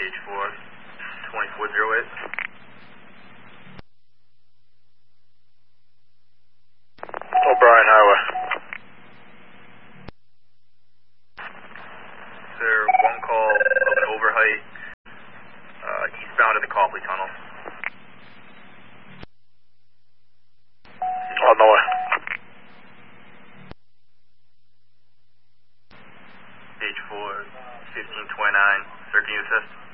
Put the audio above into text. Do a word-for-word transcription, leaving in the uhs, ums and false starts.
Page four, twenty-four oh eight. O'Brien Highway. Sir, one call of an overheight uh, eastbound of the Copley Tunnel. On the way. Page four, fifteen twenty-nine. Sir, can you assist?